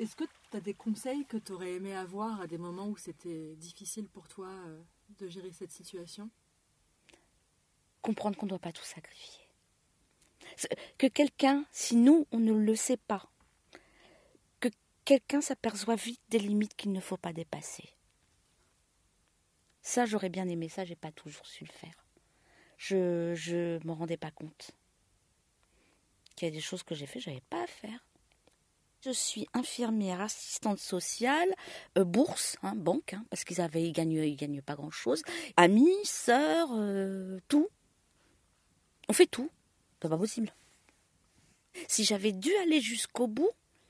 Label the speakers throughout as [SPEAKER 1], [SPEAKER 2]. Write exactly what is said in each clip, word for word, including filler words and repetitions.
[SPEAKER 1] Est-ce que tu as des conseils que tu aurais aimé avoir à des moments où c'était difficile pour toi euh, de gérer cette situation ?
[SPEAKER 2] Comprendre qu'on ne doit pas tout sacrifier. Que quelqu'un, si nous, on ne le sait pas, que quelqu'un s'aperçoit vite des limites qu'il ne faut pas dépasser. Ça, j'aurais bien aimé ça, j'ai pas toujours su le faire. Je je me rendais pas compte qu'il y a des choses que j'ai fait, j'avais pas à faire. Je suis infirmière, assistante sociale, euh, bourse, hein, banque, hein, parce qu'ils avaient, ils gagnent, ils gagnent pas grand-chose. Amis, sœurs, euh, tout. On fait tout. C'est pas possible. Si j'avais dû aller jusqu'au bout,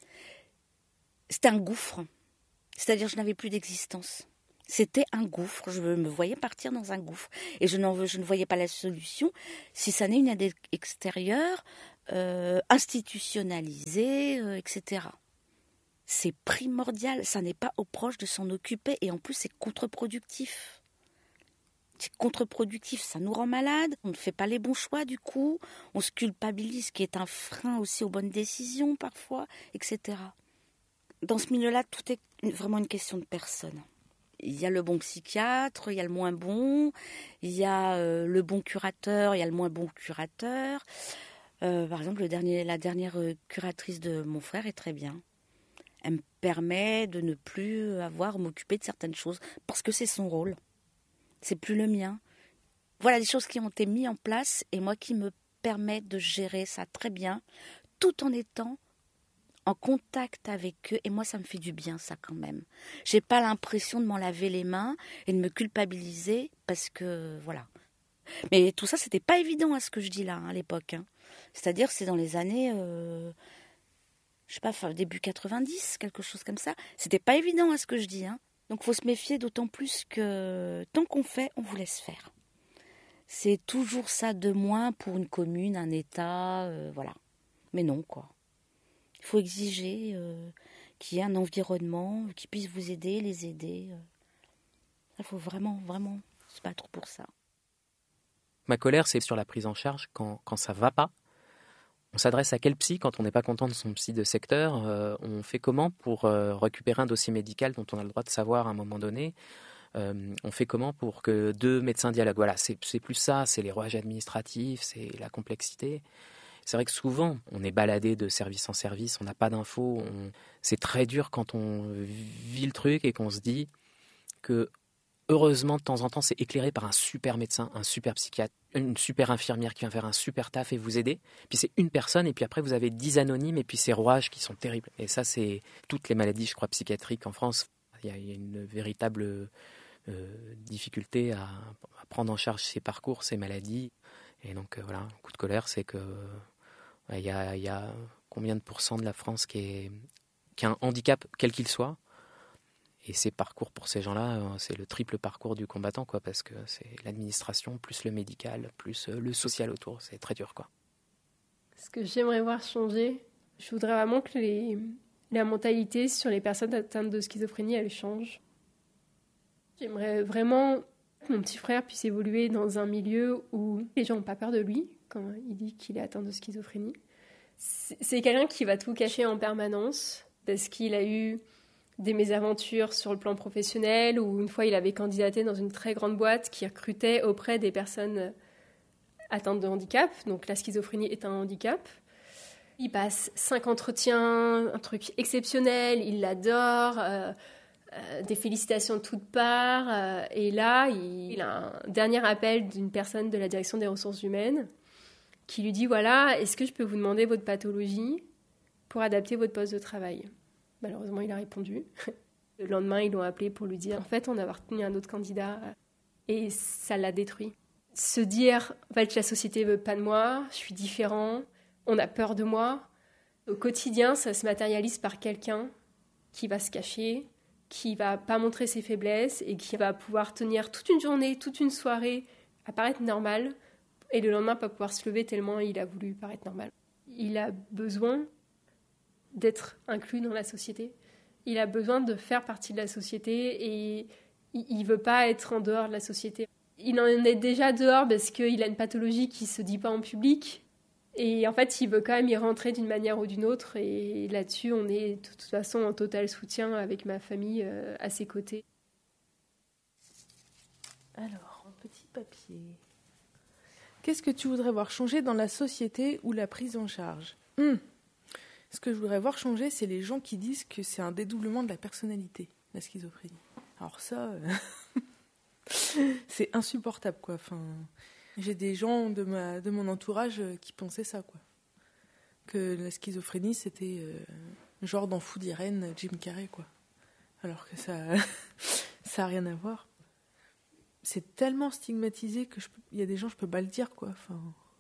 [SPEAKER 2] c'était un gouffre. C'est-à-dire que je n'avais plus d'existence. C'était un gouffre. Je me voyais partir dans un gouffre. Et je, n'en, je ne voyais pas la solution si ça n'est une aide extérieure, euh, institutionnalisée, euh, et cetera. C'est primordial. Ça n'est pas aux proches de s'en occuper. Et en plus, c'est contre-productif. C'est contre-productif. Ça nous rend malades. On ne fait pas les bons choix du coup. On se culpabilise, ce qui est un frein aussi aux bonnes décisions parfois, et cetera. Dans ce milieu-là, tout est vraiment une question de personne. Il y a le bon psychiatre, il y a le moins bon, il y a euh, le bon curateur, il y a le moins bon curateur. Euh, par exemple, le dernier, la dernière curatrice de mon frère est très bien. Elle me permet de ne plus avoir à m'occuper de certaines choses parce que c'est son rôle. C'est plus le mien. Voilà des choses qui ont été mises en place et moi qui me permettent de gérer ça très bien, tout en étant en contact avec eux, et moi ça me fait du bien ça quand même. J'ai pas l'impression de m'en laver les mains et de me culpabiliser parce que voilà. Mais tout ça c'était pas évident à ce que je dis là hein, à l'époque. Hein. C'est-à-dire c'est dans les années, euh, je sais pas, fin, début quatre-vingt-dix, quelque chose comme ça. C'était pas évident à ce que je dis. Hein. Donc faut se méfier d'autant plus que tant qu'on fait, on vous laisse faire. C'est toujours ça de moins pour une commune, un État, euh, voilà. Mais non quoi. Il faut exiger euh, qu'il y ait un environnement qui puisse vous aider, les aider. Il faut vraiment, vraiment se battre pour ça.
[SPEAKER 3] Ma colère, c'est sur la prise en charge quand, quand ça ne va pas. On s'adresse à quel psy quand on n'est pas content de son psy de secteur euh, on fait comment pour euh, récupérer un dossier médical dont on a le droit de savoir à un moment donné euh, on fait comment pour que deux médecins dialoguent. Voilà, c'est, c'est plus ça, c'est les rouages administratifs, c'est la complexité. C'est vrai que souvent, on est baladé de service en service, on n'a pas d'infos. On... C'est très dur quand on vit le truc et qu'on se dit que, heureusement, de temps en temps, c'est éclairé par un super médecin, un super psychiatre, une super infirmière qui vient faire un super taf et vous aider. Puis c'est une personne et puis après, vous avez dix anonymes et puis ces rouages qui sont terribles. Et ça, c'est toutes les maladies, je crois, psychiatriques en France. Il y a, il y a une véritable euh, difficulté à, à prendre en charge ces parcours, ces maladies. Et donc, euh, voilà, un coup de colère, c'est que... Il y, a, il y a combien de pourcents de la France qui, est, qui a un handicap, quel qu'il soit. Et ces parcours pour ces gens-là, c'est le triple parcours du combattant, quoi, parce que c'est l'administration, plus le médical, plus le social autour. C'est très dur, quoi.
[SPEAKER 4] Ce que j'aimerais voir changer, je voudrais vraiment que les, la mentalité sur les personnes atteintes de schizophrénie, elle change. J'aimerais vraiment que mon petit frère puisse évoluer dans un milieu où les gens n'ont pas peur de lui, quand il dit qu'il est atteint de schizophrénie. C'est quelqu'un qui va tout cacher en permanence parce qu'il a eu des mésaventures sur le plan professionnel ou une fois il avait candidaté dans une très grande boîte qui recrutait auprès des personnes atteintes de handicap. Donc la schizophrénie est un handicap. Il passe cinq entretiens, un truc exceptionnel, il l'adore, euh, euh, des félicitations de toutes parts. Euh, et là, il, il a un dernier appel d'une personne de la direction des ressources humaines qui lui dit, voilà, est-ce que je peux vous demander votre pathologie pour adapter votre poste de travail ? Malheureusement, il a répondu. Le lendemain, ils l'ont appelé pour lui dire, en fait, on a retenu un autre candidat. Et ça l'a détruit. Se dire, en fait, la société ne veut pas de moi, je suis différent, on a peur de moi. Au quotidien, ça se matérialise par quelqu'un qui va se cacher, qui ne va pas montrer ses faiblesses et qui va pouvoir tenir toute une journée, toute une soirée à paraître normal. Et le lendemain, pas pouvoir se lever tellement il a voulu paraître normal. Il a besoin d'être inclus dans la société. Il a besoin de faire partie de la société et il ne veut pas être en dehors de la société. Il en est déjà dehors parce qu'il a une pathologie qui ne se dit pas en public. Et en fait, il veut quand même y rentrer d'une manière ou d'une autre. Et là-dessus, on est de toute façon en total soutien avec ma famille euh, à ses côtés.
[SPEAKER 5] Alors, un petit papier. Qu'est-ce que tu voudrais voir changer dans la société ou la prise en charge ? Hum. Ce que je voudrais voir changer, c'est les gens qui disent que c'est un dédoublement de la personnalité, la schizophrénie. Alors ça, euh, c'est insupportable, quoi. Enfin, j'ai des gens de, ma, de mon entourage qui pensaient ça, quoi. Que la schizophrénie, c'était euh, genre dans Fou d'Irène, Jim Carrey, quoi. Alors que ça ça a rien à voir. C'est tellement stigmatisé que il y a des gens, je peux pas le dire, quoi. Enfin,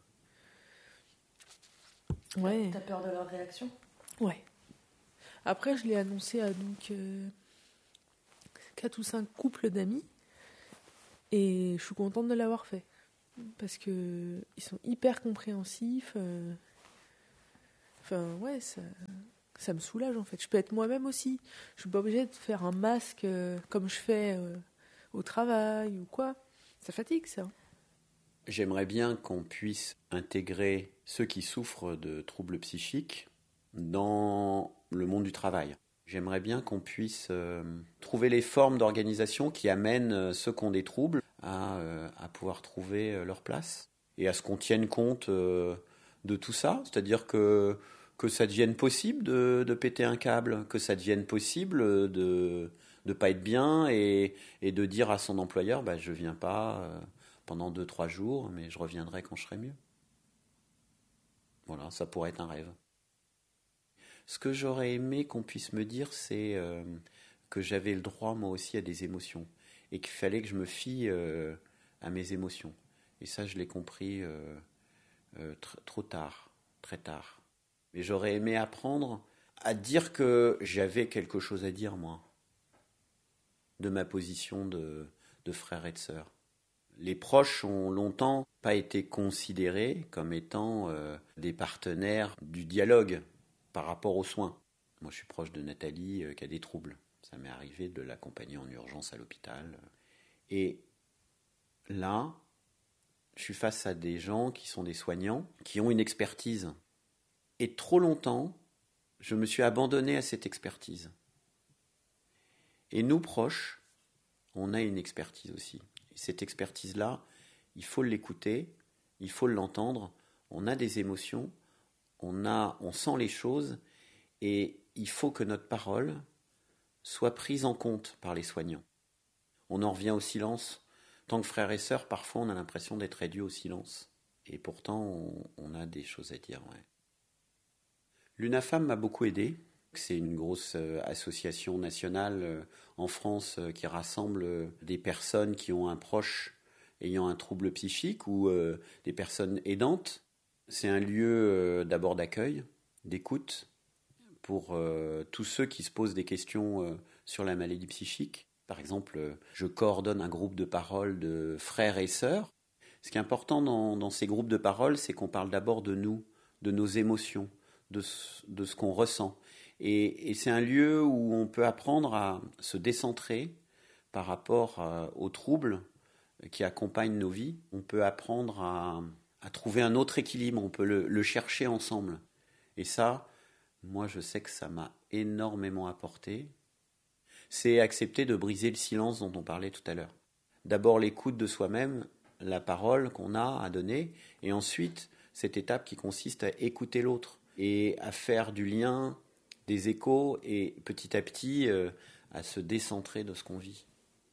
[SPEAKER 5] ouais.
[SPEAKER 2] T'as peur de leur réaction ?
[SPEAKER 5] Ouais. Après, je l'ai annoncé à donc euh, quatre ou cinq couples d'amis et je suis contente de l'avoir fait parce que ils sont hyper compréhensifs. Euh... Enfin, ouais, ça, ça me soulage en fait. Je peux être moi-même aussi. Je suis pas obligée de faire un masque euh, comme je fais euh, au travail ou quoi. Ça fatigue, ça.
[SPEAKER 6] J'aimerais bien qu'on puisse intégrer ceux qui souffrent de troubles psychiques dans le monde du travail. J'aimerais bien qu'on puisse euh, trouver les formes d'organisation qui amènent euh, ceux qui ont des troubles à, euh, à pouvoir trouver euh, leur place et à ce qu'on tienne compte euh, de tout ça. C'est-à-dire que, que ça devienne possible de, de péter un câble, que ça devienne possible de ne pas être bien et, et de dire à son employeur bah, « je ne viens pas euh, pendant deux trois jours, mais je reviendrai quand je serai mieux ». Voilà, ça pourrait être un rêve. Ce que j'aurais aimé qu'on puisse me dire, c'est euh, que j'avais le droit, moi aussi, à des émotions. Et qu'il fallait que je me fie euh, à mes émotions. Et ça, je l'ai compris euh, euh, tr- trop tard, très tard. Mais j'aurais aimé apprendre à dire que j'avais quelque chose à dire, moi, de ma position de, de frère et de sœur. Les proches ont longtemps pas été considérés comme étant euh, des partenaires du dialogue par rapport aux soins. Moi, je suis proche de Nathalie euh, qui a des troubles. Ça m'est arrivé de l'accompagner en urgence à l'hôpital. Et là, je suis face à des gens qui sont des soignants, qui ont une expertise. Et trop longtemps, je me suis abandonné à cette expertise. Et nous, proches, on a une expertise aussi. Et cette expertise-là, il faut l'écouter, il faut l'entendre. On a des émotions, on a, on sent les choses, et il faut que notre parole soit prise en compte par les soignants. On en revient au silence. Tant que frères et sœurs, parfois on a l'impression d'être réduit au silence. Et pourtant, on, on a des choses à dire. Ouais. L'UNAFAM m'a beaucoup aidé. C'est une grosse euh, association nationale euh, en France euh, qui rassemble euh, des personnes qui ont un proche ayant un trouble psychique ou euh, des personnes aidantes. C'est un lieu euh, d'abord d'accueil, d'écoute pour euh, tous ceux qui se posent des questions euh, sur la maladie psychique. Par exemple, euh, je coordonne un groupe de parole de frères et sœurs. Ce qui est important dans, dans ces groupes de parole, c'est qu'on parle d'abord de nous, de nos émotions, de, de ce qu'on ressent. Et, et c'est un lieu où on peut apprendre à se décentrer par rapport euh, aux troubles qui accompagnent nos vies. On peut apprendre à, à trouver un autre équilibre, on peut le, le chercher ensemble. Et ça, moi je sais que ça m'a énormément apporté. C'est accepter de briser le silence dont on parlait tout à l'heure. D'abord l'écoute de soi-même, la parole qu'on a à donner, et ensuite cette étape qui consiste à écouter l'autre et à faire du lien, des échos, et petit à petit euh, à se décentrer de ce qu'on vit.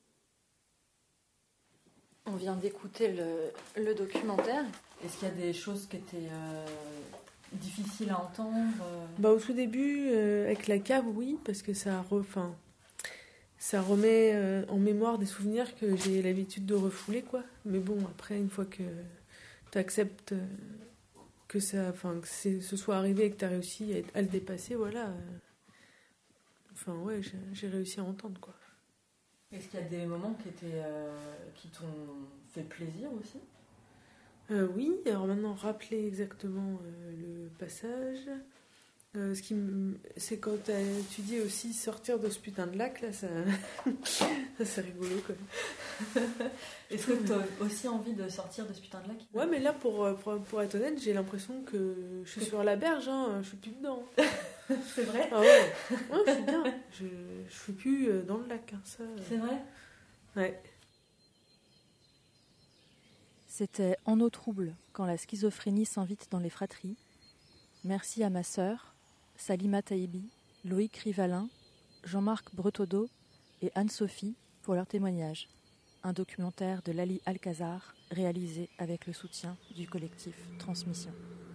[SPEAKER 1] On vient d'écouter le, le documentaire. Est-ce qu'il y a des choses qui étaient euh, difficiles à entendre euh...
[SPEAKER 5] Bah, au tout début, euh, avec la cave, oui, parce que ça, re, fin, ça remet euh, en mémoire des souvenirs que j'ai l'habitude de refouler, quoi. Mais bon, après, une fois que tu acceptes euh, que, ça, que c'est, ce soit arrivé et que tu as réussi à, à le dépasser, voilà. Euh, enfin, ouais, j'ai, j'ai réussi à entendre, quoi.
[SPEAKER 1] Est-ce qu'il y a des moments qui, étaient, euh, qui t'ont fait plaisir aussi ?
[SPEAKER 5] euh, Oui, alors maintenant, rappeler exactement euh, le passage. Euh, ce qui m- c'est quand t'as- tu dis aussi sortir de ce putain de lac, là, ça, ça c'est rigolo quand même.
[SPEAKER 1] Est-ce que tu as aussi envie de sortir de ce putain de lac?
[SPEAKER 5] Ouais, mais là, pour, pour, pour être honnête, j'ai l'impression que je suis sur la berge, hein, je suis plus dedans.
[SPEAKER 1] C'est vrai?
[SPEAKER 5] Ah ouais, ouais, je suis bien. Je, je suis plus euh, dans le lac, hein, ça. euh.
[SPEAKER 1] C'est vrai?
[SPEAKER 5] Ouais.
[SPEAKER 7] C'était En eau trouble, quand la schizophrénie s'invite dans les fratries. Merci à ma sœur, Salima Taïbi, Loïc Rivalin, Jean-Marc Bretodeau et Anne-Sophie pour leur témoignage. Un documentaire de Lali Alcazar réalisé avec le soutien du collectif Transmission.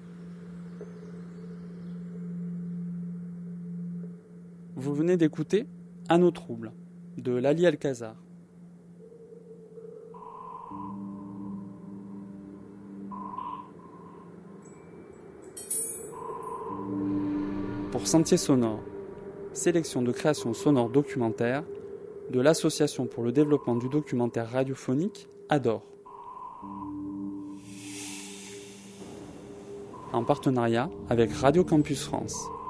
[SPEAKER 8] Vous venez d'écouter À nos troubles de Lali Alcazar. Pour Sentier Sonore, sélection de création sonore documentaire de l'Association pour le développement du documentaire radiophonique A D O R. En partenariat avec Radio Campus France.